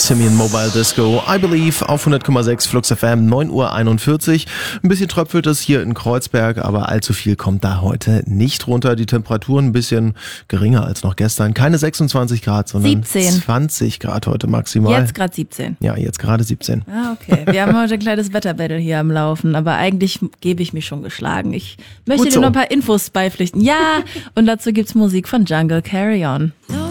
Simeon Mobile Disco, I Believe auf 100,6 Flux FM, 9:41 Uhr. Ein bisschen tröpfelt es hier in Kreuzberg, aber allzu viel kommt da heute nicht runter. Die Temperaturen ein bisschen geringer als noch gestern. Keine 26 Grad, sondern 17. 20 Grad heute maximal. Jetzt gerade 17. Ja, jetzt gerade 17. Ah, okay. Wir haben heute ein kleines Wetterbattle hier am Laufen, aber eigentlich gebe ich mich schon geschlagen. Ich möchte dir noch ein paar Infos beipflichten. Ja, und dazu gibt's Musik von Jungle Carry On.